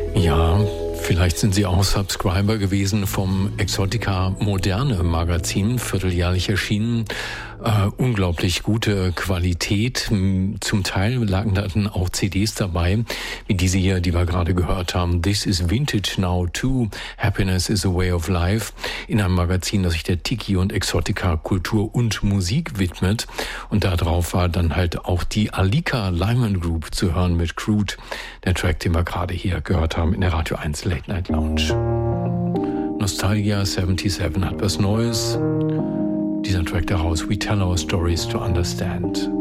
Ja, vielleicht sind Sie auch Subscriber gewesen vom Exotica Moderne Magazin, vierteljährlich erschienen. Unglaublich gute Qualität. Zum Teil lagen da dann auch CDs dabei, wie diese hier, die wir gerade gehört haben. This is Vintage Now Too. Happiness is a Way of Life. In einem Magazin, das sich der Tiki und Exotica Kultur und Musik widmet. Und da drauf war dann halt auch die Alika Lyman Group zu hören mit Crude. Der Track, den wir gerade hier gehört haben in der Radio 1 Late Night Lounge. Nostalgia 77 hat was Neues. Dieser Track daraus, We Tell Our Stories to Understand.